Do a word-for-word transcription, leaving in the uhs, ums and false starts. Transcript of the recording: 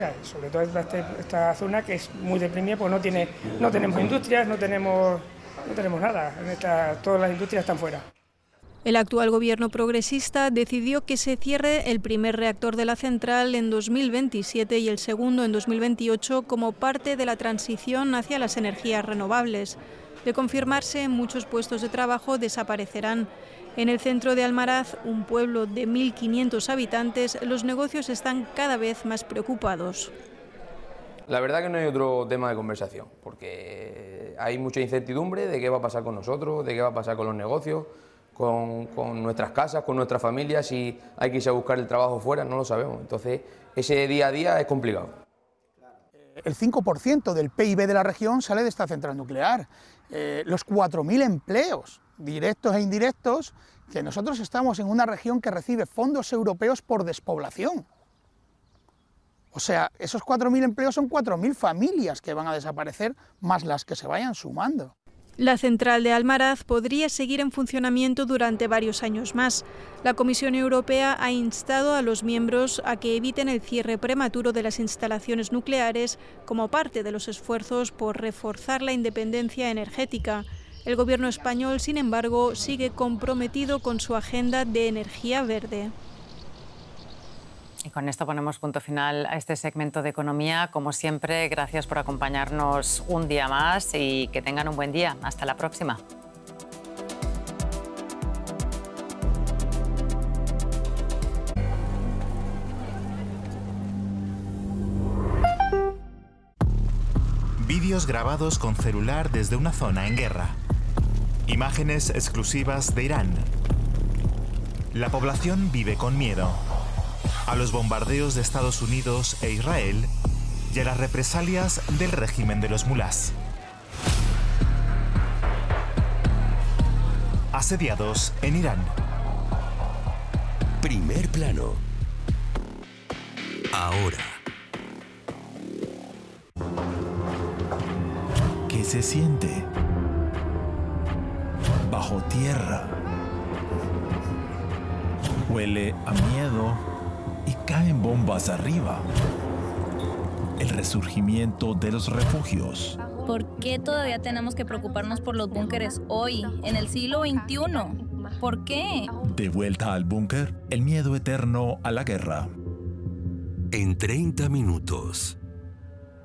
Sobre todo esta, esta zona que es muy deprimida, pues no, tiene, no tenemos industrias, no tenemos, no tenemos nada, en esta, todas las industrias están fuera. El actual gobierno progresista decidió que se cierre el primer reactor de la central en dos mil veintisiete y el segundo en dos mil veintiocho como parte de la transición hacia las energías renovables. De confirmarse, muchos puestos de trabajo desaparecerán. En el centro de Almaraz, un pueblo de mil quinientos habitantes, los negocios están cada vez más preocupados. La verdad que no hay otro tema de conversación, porque hay mucha incertidumbre de qué va a pasar con nosotros, de qué va a pasar con los negocios, con, con nuestras casas, con nuestras familias, si hay que irse a buscar el trabajo fuera, no lo sabemos. Entonces, ese día a día es complicado. El cinco por ciento del P I B de la región sale de esta central nuclear. Eh, los cuatro mil empleos, directos e indirectos, que nosotros estamos en una región que recibe fondos europeos por despoblación. O sea, esos cuatro mil empleos son cuatro mil familias que van a desaparecer, más las que se vayan sumando. La central de Almaraz podría seguir en funcionamiento durante varios años más. La Comisión Europea ha instado a los miembros a que eviten el cierre prematuro de las instalaciones nucleares como parte de los esfuerzos por reforzar la independencia energética. El gobierno español, sin embargo, sigue comprometido con su agenda de energía verde. Y con esto ponemos punto final a este segmento de economía. Como siempre, gracias por acompañarnos un día más y que tengan un buen día. Hasta la próxima. Vídeos grabados con celular desde una zona en guerra. Imágenes exclusivas de Irán. La población vive con miedo a los bombardeos de Estados Unidos e Israel y a las represalias del régimen de los mulás. Asediados en Irán. Primer plano. Ahora. ¿Qué se siente? Bajo tierra. Huele a miedo y caen bombas arriba. El resurgimiento de los refugios. ¿Por qué todavía tenemos que preocuparnos por los búnkeres hoy, en el siglo veintiuno? ¿Por qué? De vuelta al búnker, el miedo eterno a la guerra. En treinta minutos.